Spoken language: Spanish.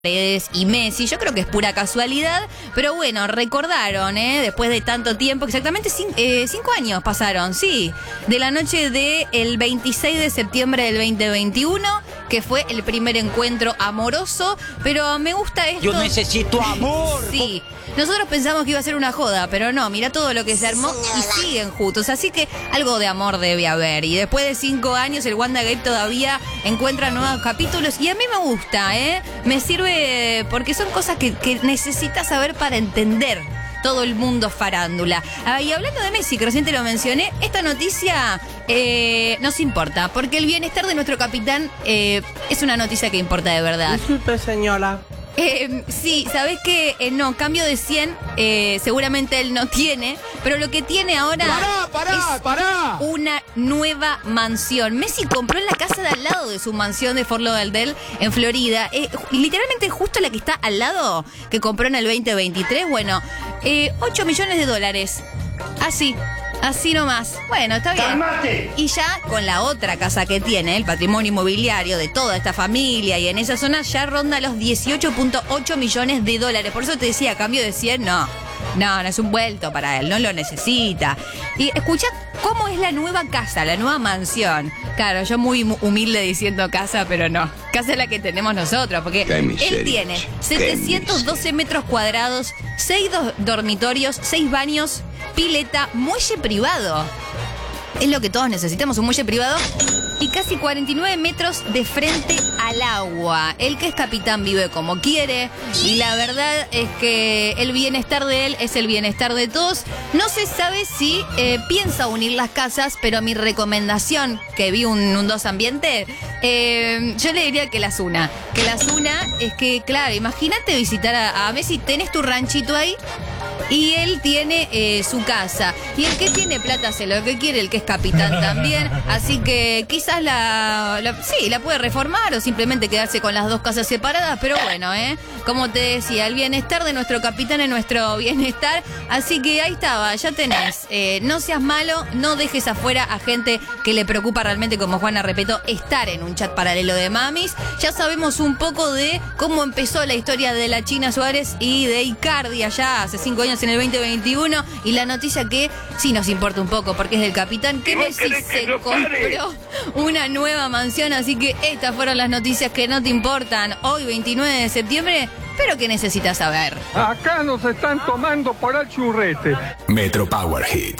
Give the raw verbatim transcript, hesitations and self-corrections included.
y Messi, yo creo que es pura casualidad, pero bueno, recordaron, ¿eh? Después de tanto tiempo, exactamente cinco, eh, cinco años pasaron, sí, de la noche del veintiséis de septiembre del veinte veintiuno, que fue el primer encuentro amoroso, pero me gusta esto. Yo necesito amor. Sí, nosotros pensamos que iba a ser una joda, pero no, mira todo lo que se armó y siguen juntos, así que algo de amor debe haber. Y después de cinco años, el WandaGate todavía encuentra nuevos capítulos y a mí me gusta, ¿eh? Me sirve porque son cosas que, que necesitas saber para entender todo el mundo farándula. Ah, y hablando de Messi, que recién te lo mencioné, esta noticia eh, nos importa, porque el bienestar de nuestro capitán eh, es una noticia que importa de verdad. Disculpe, señora. Eh, sí, ¿sabés qué? Eh, no, cambio de cien, eh, seguramente él no tiene, pero lo que tiene ahora ¡Pará, pará, es pará! una nueva mansión. Messi compró en la casa de al lado de su mansión de Fort Lauderdale, en Florida, eh, literalmente justo la que está al lado, que compró en el veinte veintitrés, bueno, eh, ocho millones de dólares, así. Así nomás. Bueno, está bien. ¡Calmate! Y ya con la otra casa que tiene, el patrimonio inmobiliario de toda esta familia y en esa zona ya ronda los dieciocho punto ocho millones de dólares. Por eso te decía, a cambio de cien, no. No, no es un vuelto para él, no lo necesita. Y escucha cómo es la nueva casa, la nueva mansión. Claro, yo muy humilde diciendo casa, pero no. Casa es la que tenemos nosotros, porque él tiene setecientos doce metros cuadrados, seis do- dormitorios, seis baños, pileta, muelle privado. Es lo que todos necesitamos, un muelle privado. Y casi cuarenta y nueve metros de frente al agua. El que es capitán vive como quiere. Y la verdad es que el bienestar de él es el bienestar de todos. No se sabe si eh, piensa unir las casas, pero mi recomendación, que vi un, un dos ambiente, eh, yo le diría que las una. Que las una es que, claro, imagínate visitar a, a Messi, tenés tu ranchito ahí. Y él tiene eh, su casa. Y el que tiene plata hace lo que quiere, el que es capitán también. Así que quizás la, la sí, la puede reformar o simplemente quedarse con las dos casas separadas. Pero bueno, ¿eh? Como te decía, el bienestar de nuestro capitán es nuestro bienestar. Así que ahí estaba, ya tenés. Eh, no seas malo, no dejes afuera a gente que le preocupa realmente, como Juana Repeto, estar en un chat paralelo de mamis. Ya sabemos un poco de cómo empezó la historia de la China Suárez y de Icardi allá hace cinco años en el veinte veintiuno, y la noticia que sí nos importa un poco porque es del capitán, que Messi se compró una nueva mansión, así que estas fueron las noticias que no te importan hoy veintinueve de septiembre, pero que necesitas saber. Acá nos están tomando por el churrete. Metro Power Hit.